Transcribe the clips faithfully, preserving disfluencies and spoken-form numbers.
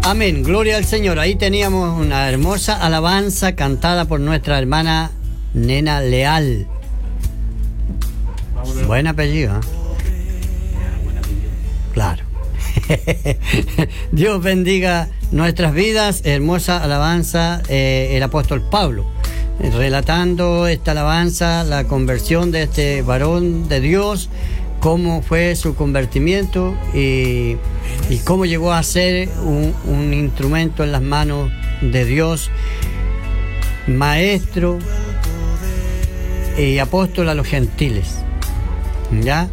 Amén, gloria al Señor. Ahí teníamos una hermosa alabanza cantada por nuestra hermana Nena Leal. Buen apellido, ¿eh? Claro. Dios bendiga nuestras vidas. Hermosa alabanza, eh, el apóstol Pablo, relatando esta alabanza, la conversión de este varón de Dios, cómo fue su convertimiento y, y cómo llegó a ser un, un instrumento en las manos de Dios, maestro y apóstol a los gentiles. ¿Ya?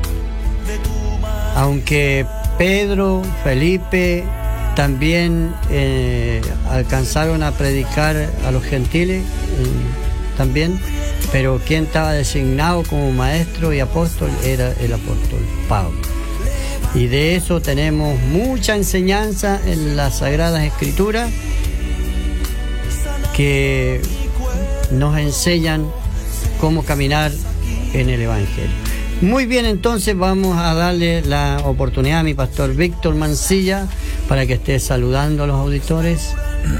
Aunque Pedro, Felipe también eh, alcanzaron a predicar a los gentiles, eh, también, pero quien estaba designado como maestro y apóstol era el apóstol Pablo. Y de eso tenemos mucha enseñanza en las Sagradas Escrituras que nos enseñan cómo caminar en el Evangelio. Muy bien, entonces vamos a darle la oportunidad a mi pastor Víctor Mancilla para que esté saludando a los auditores.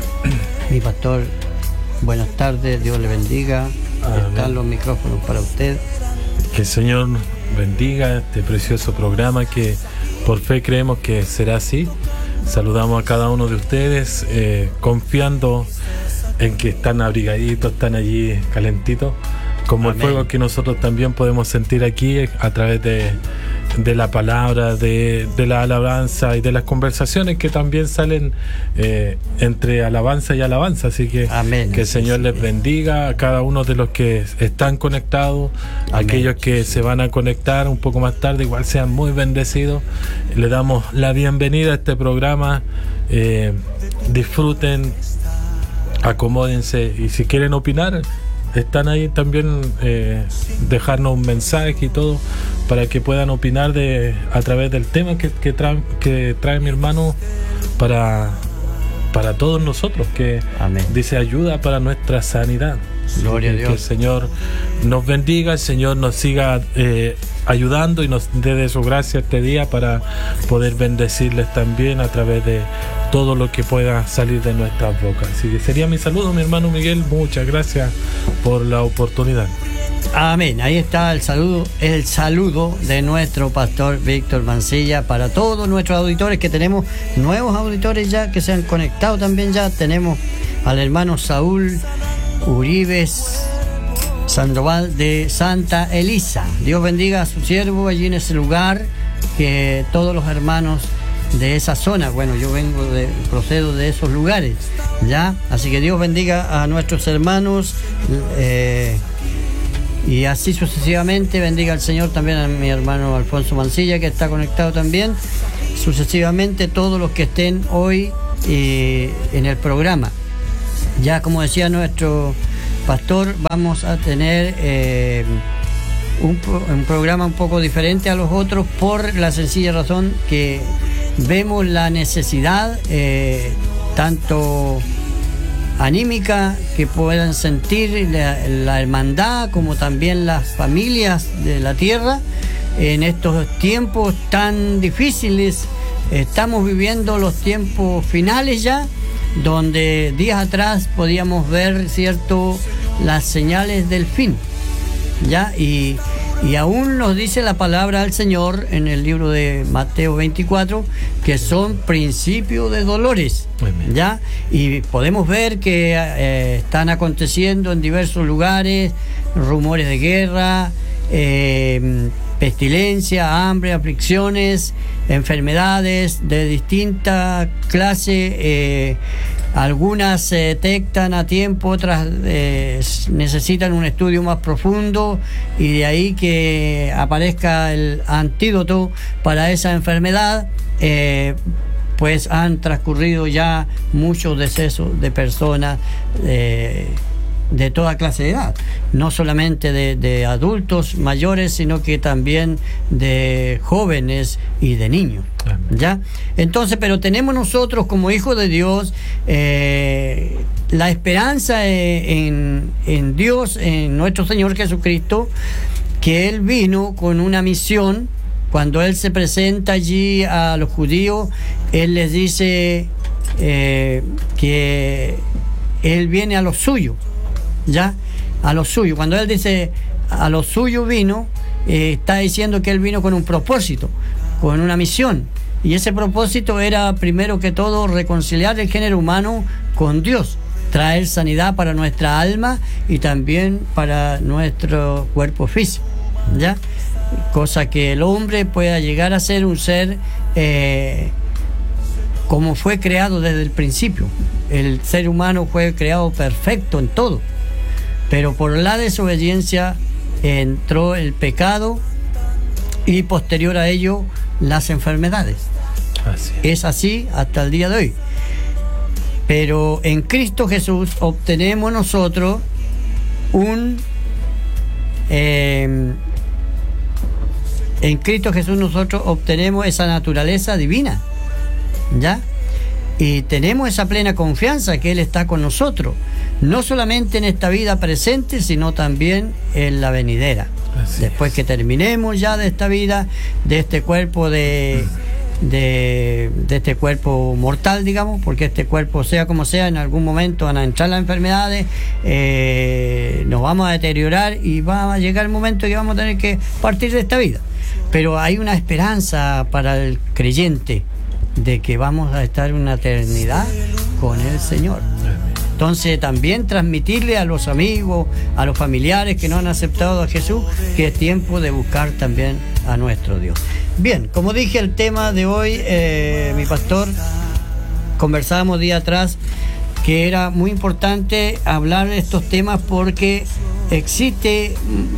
Mi pastor, buenas tardes, Dios le bendiga. Amén. Están los micrófonos para usted. Que el Señor bendiga este precioso programa que por fe creemos que será así. Saludamos a cada uno de ustedes, eh, confiando en que están abrigaditos, están allí calentitos, como Amén. El fuego que nosotros también podemos sentir aquí a través de, de la palabra, de, de la alabanza y de las conversaciones que también salen eh, entre alabanza y alabanza. Así que Amén. Que el Señor les bendiga a cada uno de los que están conectados, Amén. Aquellos que se van a conectar un poco más tarde, igual sean muy bendecidos. Le damos la bienvenida a este programa. Eh, disfruten, acomódense y si quieren opinar, están ahí también, eh, dejarnos un mensaje y todo para que puedan opinar de a través del tema que, que, trae, que trae mi hermano para, para todos nosotros, que Amén. Dice ayuda para nuestra sanidad. Gloria a Dios. Que el Señor nos bendiga, el Señor nos siga eh, ayudando y nos dé de su gracia este día para poder bendecirles también a través de todo lo que pueda salir de nuestras bocas. Así que sería mi saludo, mi hermano Miguel. Muchas gracias por la oportunidad. Amén. Ahí está el saludo, el saludo de nuestro pastor Víctor Mancilla para todos nuestros auditores, que tenemos nuevos auditores ya que se han conectado también. Ya tenemos al hermano Saúl Uribes Sandoval de Santa Elisa. Dios bendiga a su siervo allí en ese lugar, que todos los hermanos de esa zona, bueno, yo vengo de, procedo de esos lugares, ¿ya? Así que Dios bendiga a nuestros hermanos, eh, y así sucesivamente. Bendiga al Señor también a mi hermano Alfonso Mancilla, que está conectado también. Sucesivamente todos los que estén hoy eh, en el programa. Ya como decía nuestro pastor, vamos a tener eh, un, un programa un poco diferente a los otros, por la sencilla razón que vemos la necesidad eh, tanto anímica que puedan sentir la, la hermandad, como también las familias de la tierra en estos tiempos tan difíciles. Estamos viviendo los tiempos finales ya, donde días atrás podíamos ver, cierto, las señales del fin, ya, y, y aún nos dice la palabra del Señor en el libro de Mateo veinticuatro que son principios de dolores, ya, y podemos ver que eh, están aconteciendo en diversos lugares rumores de guerra, eh, pestilencia, hambre, aflicciones, enfermedades de distinta clase. Eh, algunas se detectan a tiempo, otras eh, necesitan un estudio más profundo, y de ahí que aparezca el antídoto para esa enfermedad. Eh, pues han transcurrido ya muchos decesos de personas eh, de toda clase de edad, no solamente de, de adultos mayores, sino que también de jóvenes y de niños, ¿ya? Entonces, pero tenemos nosotros como hijos de Dios eh, la esperanza en, en Dios, en nuestro Señor Jesucristo, que Él vino con una misión. Cuando Él se presenta allí a los judíos, Él les dice: eh, que Él viene a lo suyo, ¿ya? A lo suyo. Cuando Él dice a lo suyo vino, eh, está diciendo que Él vino con un propósito, con una misión. Y ese propósito era, primero que todo, reconciliar el género humano con Dios, traer sanidad para nuestra alma y también para nuestro cuerpo físico, ¿ya? Cosa que el hombre pueda llegar a ser un ser eh, como fue creado desde el principio. El ser humano fue creado perfecto en todo, pero por la desobediencia entró el pecado y posterior a ello las enfermedades. Así. Es así hasta el día de hoy. Pero en Cristo Jesús obtenemos nosotros un eh, en Cristo Jesús nosotros obtenemos esa naturaleza divina, ¿ya? Y tenemos esa plena confianza que Él está con nosotros, no solamente en esta vida presente, sino también en la venidera. Así Después es. que terminemos ya de esta vida, de este cuerpo de, de, de este cuerpo mortal, digamos, porque este cuerpo, sea como sea, en algún momento van a entrar las enfermedades, eh, nos vamos a deteriorar y va a llegar el momento que vamos a tener que partir de esta vida. Pero hay una esperanza para el creyente de que vamos a estar una eternidad con el Señor. Entonces también transmitirle a los amigos, a los familiares que no han aceptado a Jesús, que es tiempo de buscar también a nuestro Dios. Bien, como dije, el tema de hoy, eh, mi pastor, conversábamos día atrás que era muy importante hablar de estos temas porque existe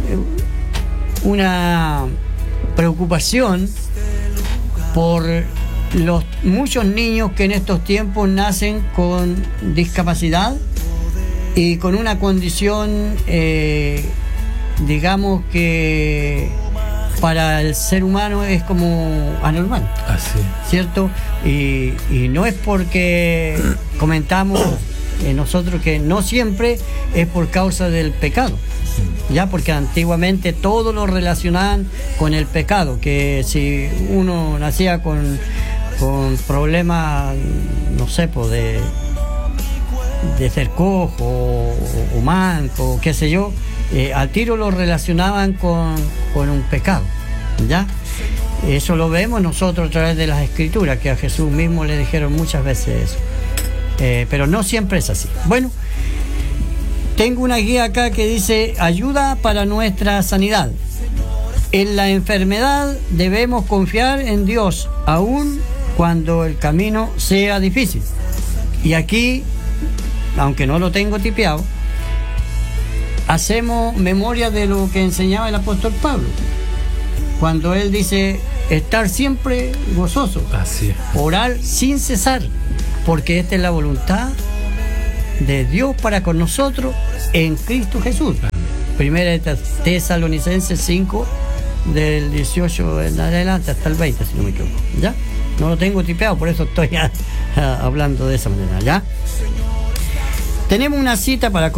una preocupación por los muchos niños que en estos tiempos nacen con discapacidad y con una condición eh, digamos que para el ser humano es como anormal. Así. ¿Cierto? Y, y no es porque comentamos eh, nosotros que no siempre es por causa del pecado, ya, porque antiguamente todo lo relacionaban con el pecado, que si uno nacía con, con problemas, no sé, pues de, de ser cojo o, o manco, qué sé yo, eh, al tiro lo relacionaban con, con un pecado, ¿ya? Eso lo vemos nosotros a través de las Escrituras, que a Jesús mismo le dijeron muchas veces eso, eh, pero no siempre es así. Bueno, tengo una guía acá que dice ayuda para nuestra sanidad. En la enfermedad debemos confiar en Dios, aun cuando el camino sea difícil. Y aquí, aunque no lo tengo tipeado, hacemos memoria de lo que enseñaba el apóstol Pablo, cuando él dice estar siempre gozoso, así es, orar sin cesar, porque esta es la voluntad de Dios para con nosotros en Cristo Jesús. Primera de Tesalonicenses cinco, del dieciocho en adelante hasta el veinte, si no me equivoco, ¿ya? No lo tengo tipeado, por eso estoy ya, hablando de esa manera, ¿ya? Tenemos una cita para